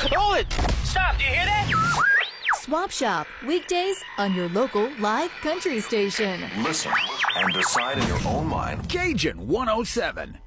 Hold it! Stop, do you hear that? Swap Shop, weekdays on your local live country station. Listen and decide in your own mind. Cajun 107.